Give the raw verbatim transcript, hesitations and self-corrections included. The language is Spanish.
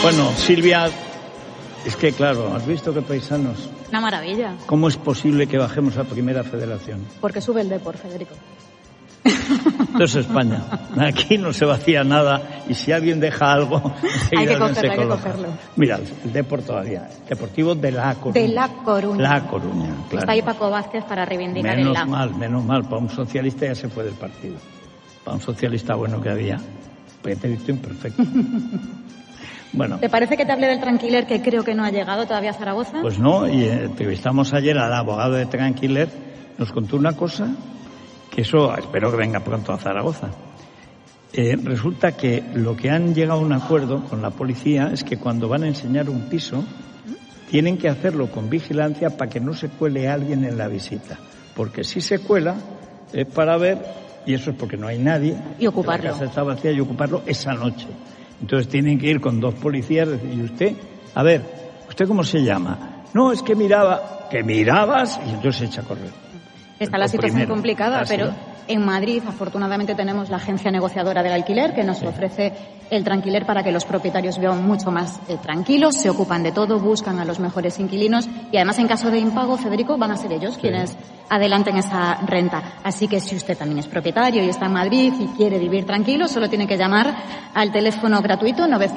Bueno, Silvia, es que claro, ¿has visto qué paisanos? Una maravilla. ¿Cómo es posible que bajemos a Primera Federación? Porque sube el Depor, Federico. Esto es España. Aquí no se vacía nada y si alguien deja algo, hay que cogerlo, cogerlo, hay que cogerlo. Mira, el Depor todavía. Deportivo de La Coruña. De La Coruña. La Coruña, claro. Está ahí Paco Vázquez para reivindicar menos el La. Menos mal, menos mal. Para un socialista ya se fue del partido. Para un socialista bueno que había. Pues te he visto imperfecto. Bueno. ¿Te parece que te hable del Tranquiler que creo que no ha llegado todavía a Zaragoza? Pues no, y entrevistamos ayer al abogado de Tranquiler, nos contó una cosa, que eso espero que venga pronto a Zaragoza. Eh, resulta que lo que han llegado a un acuerdo con la policía es que cuando van a enseñar un piso, tienen que hacerlo con vigilancia para que no se cuele alguien en la visita. Porque si se cuela, es para ver, y eso es porque no hay nadie, y ocuparlo. La casa está vacía y ocuparlo esa noche. Entonces tienen que ir con dos policías y decir, ¿y usted? A ver, ¿usted cómo se llama? No, es que miraba. ¿Que mirabas? Y entonces se echa a correr. Está la situación primero, complicada, pero en Madrid afortunadamente tenemos la agencia negociadora del alquiler que nos sí. ofrece el Tranquiler para que los propietarios vivan mucho más eh, tranquilos, se ocupan de todo, buscan a los mejores inquilinos y además en caso de impago, Federico, van a ser ellos sí. quienes adelanten esa renta. Así que si usted también es propietario y está en Madrid y quiere vivir tranquilo, solo tiene que llamar al teléfono gratuito novecientos